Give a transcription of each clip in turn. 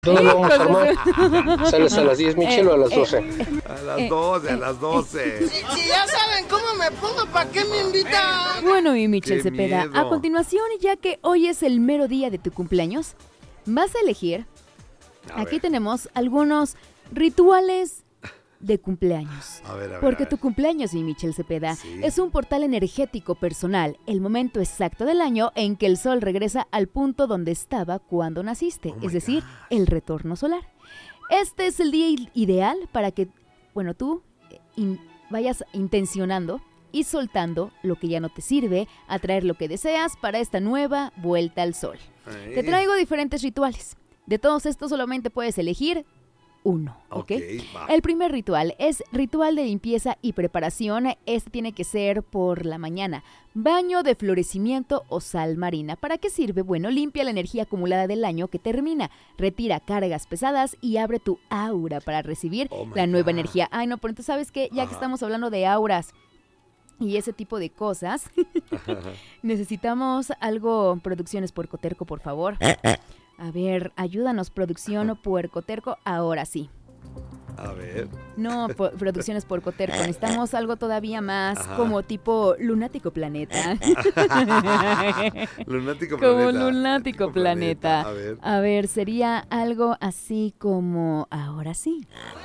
¿Dónde lo vamos a armar? ¿Sales a las 10, Michelle, o a las 12? A las 12, a las 12. Si ya saben cómo me pongo, ¿para qué me invitan? Bueno, mi Michelle ¡Qué Cepeda, miedo! a continuación, ya que hoy es el mero día de tu cumpleaños, vas a elegir, aquí tenemos algunos rituales de cumpleaños. A ver. Porque tu cumpleaños, mi Michelle Cepeda, Sí. es un portal energético personal, el momento exacto del año en que el sol regresa al punto donde estaba cuando naciste, es decir, el retorno solar. Este es el día ideal para que, bueno, tú vayas intencionando y soltando lo que ya no te sirve, atraer lo que deseas para esta nueva vuelta al sol. Te traigo diferentes rituales. De todos estos solamente puedes elegir uno, ¿ok? Va. El primer ritual es ritual de limpieza y preparación. Este tiene que ser por la mañana. Baño de florecimiento o sal marina. ¿Para qué sirve? Bueno, limpia la energía acumulada del año que termina. Retira cargas pesadas y abre tu aura para recibir la nueva energía. Ay, no, pero entonces, ¿sabes qué? Ya que estamos hablando de auras y ese tipo de cosas, necesitamos algo, Producciones Puercoterco, por favor. A ver, ayúdanos, producción Puercoterco, ahora sí. A ver. No, Producciones Puercoterco, necesitamos algo todavía más como tipo Lunático Planeta. Lunático Como Planeta. Lunático Planeta. A ver. A ver, sería algo así como ahora sí.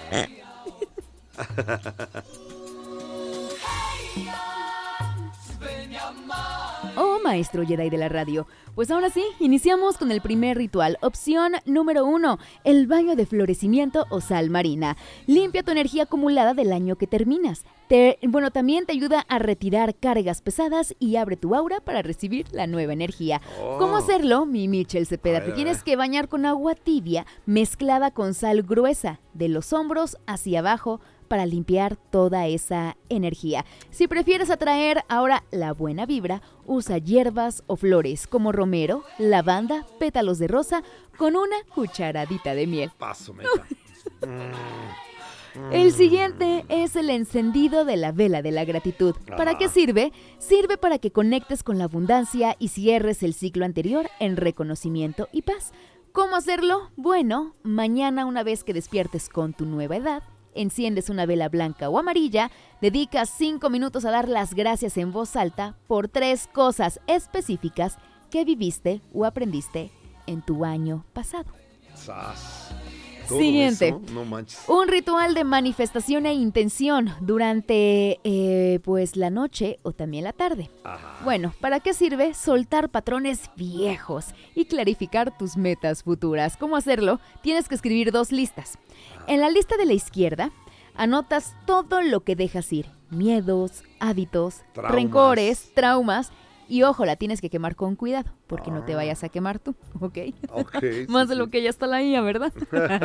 Oh, maestro Jedi de la radio. Pues ahora sí, iniciamos con el primer ritual. Opción número 1, el baño de florecimiento o sal marina. Limpia tu energía acumulada del año que terminas. También te ayuda a retirar cargas pesadas y abre tu aura para recibir la nueva energía. ¿Cómo hacerlo, mi Michelle Cepeda? Te tienes que bañar con agua tibia mezclada con sal gruesa, de los hombros hacia abajo, para limpiar toda esa energía. Si prefieres atraer ahora la buena vibra, usa hierbas o flores como romero, lavanda, pétalos de rosa con una cucharadita de miel. Paso, meta. El siguiente es el encendido de la vela de la gratitud. ¿Para qué sirve? Sirve para que conectes con la abundancia y cierres el ciclo anterior en reconocimiento y paz. ¿Cómo hacerlo? Bueno, mañana, una vez que despiertes con tu nueva edad, enciendes una vela blanca o amarilla, dedicas 5 minutos a dar las gracias en voz alta por 3 cosas específicas que viviste o aprendiste en tu año pasado. ¿Todo Siguiente. eso? No manches. Un ritual de manifestación e intención durante la noche o también la tarde. Bueno, ¿para qué sirve? Soltar patrones viejos y clarificar tus metas futuras. ¿Cómo hacerlo? Tienes que escribir 2 listas. En la lista de la izquierda anotas todo lo que dejas ir. Miedos, hábitos, rencores, traumas. Y ojo, la tienes que quemar con cuidado, porque no te vayas a quemar tú, ¿ok? Más de lo que ya está la IA, ¿verdad?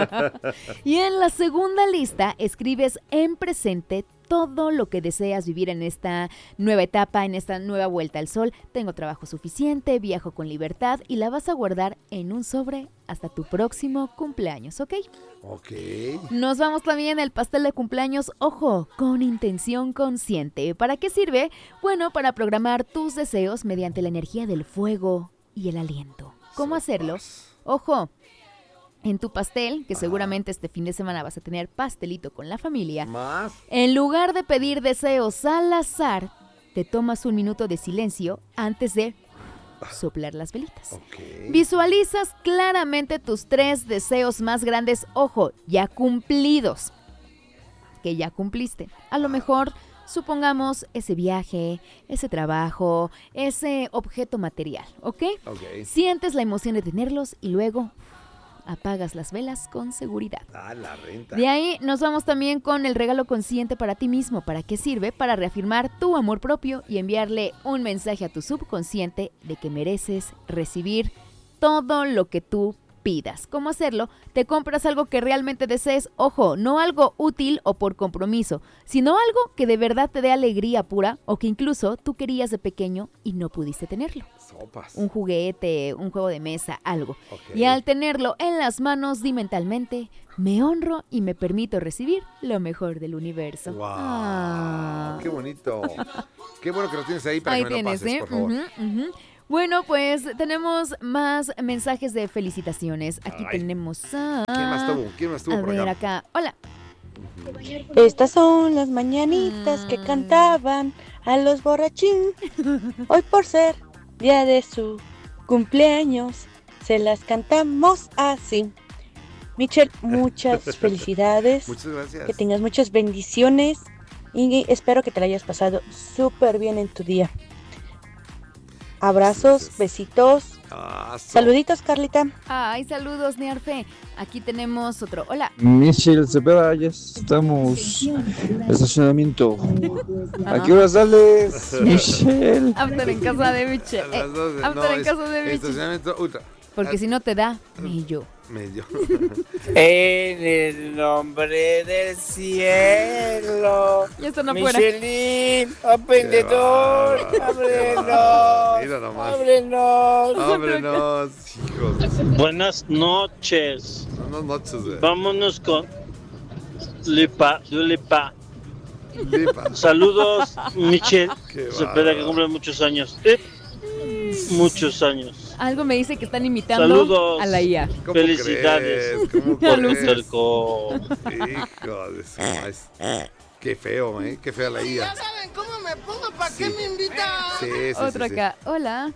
Y en la segunda lista escribes en presente todo lo que deseas vivir en esta nueva etapa, en esta nueva vuelta al sol. Tengo trabajo suficiente, viajo con libertad y la vas a guardar en un sobre hasta tu próximo cumpleaños, ¿ok? Ok. Nos vamos también al pastel de cumpleaños, ojo, con intención consciente. ¿Para qué sirve? Bueno, para programar tus deseos mediante la energía del fuego y el aliento. ¿Cómo hacerlo? Ojo, en tu pastel, que seguramente este fin de semana vas a tener pastelito con la familia, ¿Más? en lugar de pedir deseos al azar, te tomas un minuto de silencio antes de soplar las velitas. Ok. Visualizas claramente tus 3 deseos más grandes, ojo, ya cumplidos, que ya cumpliste. A lo mejor, supongamos, ese viaje, ese trabajo, ese objeto material, ¿ok? Ok. Sientes la emoción de tenerlos y luego apagas las velas con seguridad. La renta. De ahí nos vamos también con el regalo consciente para ti mismo. ¿Para qué sirve? Para reafirmar tu amor propio y enviarle un mensaje a tu subconsciente de que mereces recibir todo lo que tú pidas. ¿Cómo hacerlo? Te compras algo que realmente desees, ojo, no algo útil o por compromiso, sino algo que de verdad te dé alegría pura o que incluso tú querías de pequeño y no pudiste tenerlo. Sopas. Un juguete, un juego de mesa, algo. Ok. Y al tenerlo en las manos, di mentalmente, me honro y me permito recibir lo mejor del universo. ¡Wow! Ah. ¡Qué bonito! Qué bueno que lo tienes ahí para Ahí que me lo tienes, pases, por favor. Ujú. Bueno, pues tenemos más mensajes de felicitaciones. Aquí tenemos a... ¿Quién más tuvo a por ver, acá? acá. Hola. Estas son las mañanitas que cantaban a los borrachín. Hoy por ser día de su cumpleaños, se las cantamos así. Michelle, muchas felicidades. Muchas gracias. Que tengas muchas bendiciones y espero que te la hayas pasado súper bien en tu día. Abrazos, besitos. Saluditos, Carlita. Ay, saludos, Nearfe. Aquí tenemos otro. Hola. Michelle Cepeda, ya estamos. Estacionamiento. ¿A qué hora sales, Michelle? After en casa de Michelle. After en casa de Michelle. Estacionamiento ultra. Porque si no te da, medio. En el nombre del cielo. Ya están afuera. Michelin, open the door. Ábrenos. Mira nomás. Ábrenos, hijos. Buenas noches. Buenas noches, güey. Vámonos con Lipa. Saludos, Michelle. Espera que cumple muchos años. Muchos años. Algo me dice que están imitando Saludos. a la IA. Felicidades. ¿Cómo crees? Hijo de su maíz. Qué feo, qué fea la IA. Ya saben cómo me pongo, ¿para qué me invitan? Sí. Otro acá. Hola.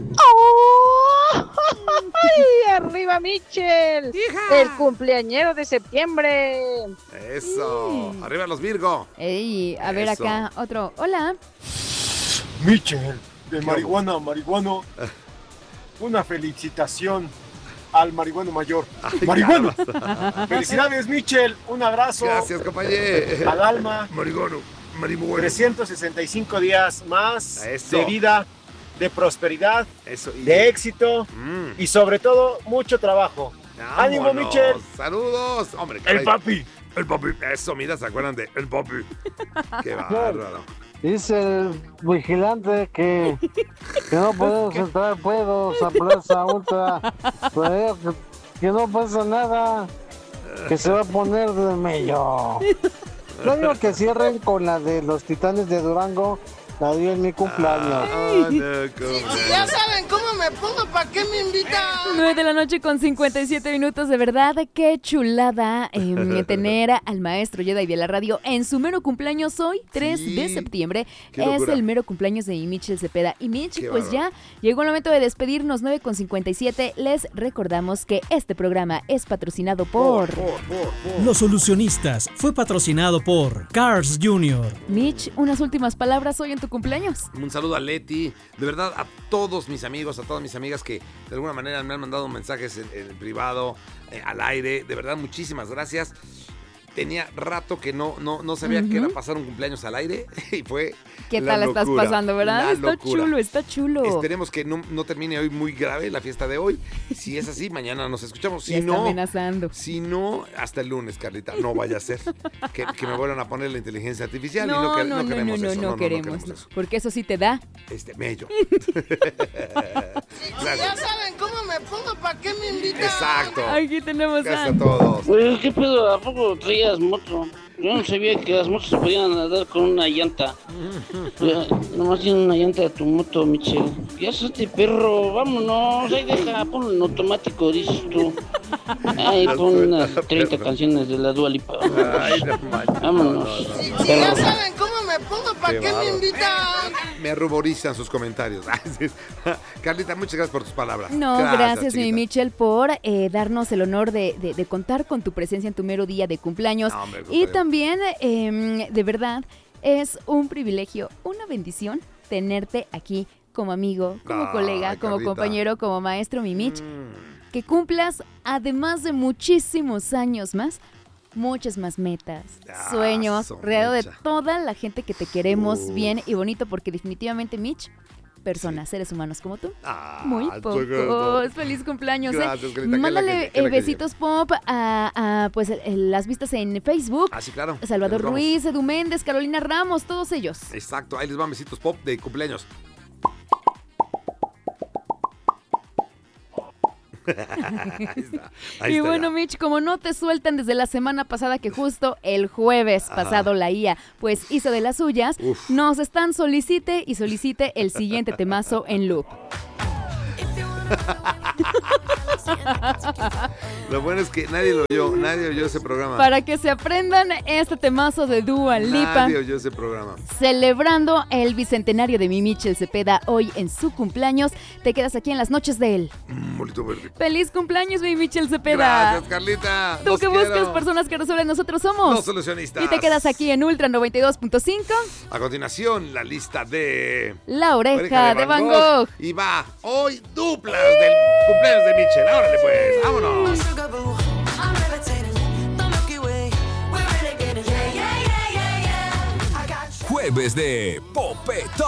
¡Ay, arriba Michelle! ¡Hija! El cumpleañero de septiembre. Eso. Arriba los Virgo. Ey, a ver acá. Otro. Hola. Michelle, de marihuana a marihuano. Una felicitación al marihuano mayor. ¡Marihuano! Felicidades, Michelle. Un abrazo. Gracias, compañero. Al alma. Marihuano. 365 días más de vida, de prosperidad, de éxito y sobre todo mucho trabajo. ¡Ánimo, Michelle! ¡Saludos! Hombre, el papi. Eso, mira, ¿se acuerdan de el papi? ¡Qué bárbaro! Dice el vigilante que no podemos entrar pueblos a Plaza Ultra, que no pasa nada, que se va a poner de medio. Yo digo que cierren con la de los Titanes de Durango, la dio en mi cumpleaños. Ya saben cómo me pongo, ¿para qué me invitan? 9 de la noche con 57 minutos, de verdad, qué chulada tener al maestro Jedi de la radio en su mero cumpleaños hoy, 3 de septiembre. Es el mero cumpleaños de Michelle Cepeda. Y Mitch, pues ya llegó el momento de despedirnos, 9 con 57. Les recordamos que este programa es patrocinado por... Los Solucionistas fue patrocinado por Cars Jr. Mitch, unas últimas palabras hoy en tu cumpleaños. Un saludo a Leti, de verdad a todos mis amigos, a todas mis amigas que de alguna manera me han mandado mensajes en privado, al aire, de verdad muchísimas gracias. Tenía rato que no sabía qué era pasar un cumpleaños al aire y fue ¿Qué tal estás pasando, verdad? Está chulo. Esperemos que no termine hoy muy grave la fiesta de hoy. Si es así, mañana nos escuchamos. Si está amenazando. Si no, hasta el lunes, Carlita. No vaya a ser que me vuelvan a poner la inteligencia artificial no queremos eso. No queremos eso. Porque eso sí te da. Mello. Ya saben cómo me pongo, ¿para qué me invitan? Exacto. Aquí tenemos a todos. Pues, ¿qué pedo? ¿A poco traías moto? Yo no sabía que las motos se podían andar con una llanta. Nomás tiene una llanta de tu moto, Michelle. Ya salte, perro, vámonos. Ahí deja, ponlo en automático, dices tú. Ahí pon unas 30 canciones de la Dua Lipa. Vámonos. Ya saben cómo me pongo, ¿para qué me invitan? Me ruborizan sus comentarios. Carlita, muchas gracias por tus palabras. No, gracias mi Michelle, por darnos el honor de contar con tu presencia en tu mero día de cumpleaños. No, hombre, y también, de verdad, es un privilegio, una bendición tenerte aquí como amigo, como colega, como Carlita, compañero, como maestro, mi Mitch. Que cumplas, además de muchísimos años más, muchas más metas, sueños, rodeado de toda la gente que te queremos bien y bonito, porque definitivamente, Mitch, personas, seres humanos como tú, muy pocos. Feliz cumpleaños. Gracias, Carlita. Mándale besitos pop a pues las vistas en Facebook. Sí, claro. Salvador Ruiz, Edu Méndez, Carolina Ramos, todos ellos. Exacto, ahí les van besitos pop de cumpleaños. Ahí y bueno, Mitch, como no te sueltan desde la semana pasada, que justo el jueves pasado la IA pues hizo de las suyas, nos están solicite y solicite el siguiente temazo en loop. Lo bueno es que nadie oyó ese programa. Para que se aprendan este temazo de Dua Lipa. Nadie oyó ese programa. Celebrando el bicentenario de mi Michel Cepeda hoy en su cumpleaños. Te quedas aquí en las noches de él. Bolito verde. ¡Feliz cumpleaños, mi Michel Cepeda! Gracias, Carlita. Tú que buscas personas que resuelven, nosotros somos los solucionistas. Y te quedas aquí en Ultra 92.5. A continuación, la lista de La oreja de Van Gogh. Y va hoy duplas del cumpleaños de Michel. Órale pues, vámonos. Jueves de Popetón.